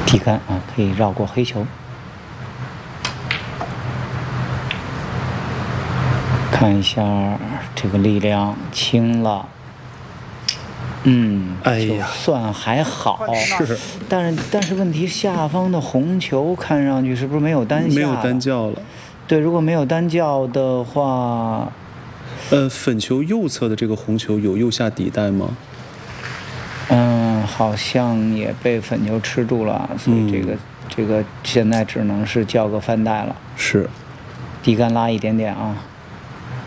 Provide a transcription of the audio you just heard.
地杆啊，可以绕过黑球。看一下这个力量轻了， 哎呀， 就算还好， 是， 但是问题下方的红球看上去是不是没有单下？ 没有单叫了。 对，如果没有单叫的话， 粉球右侧的这个红球有右下底带吗？ 好像也被粉球吃住了，所以这个现在只能是叫个翻带了。 是， 地杆拉一点点啊。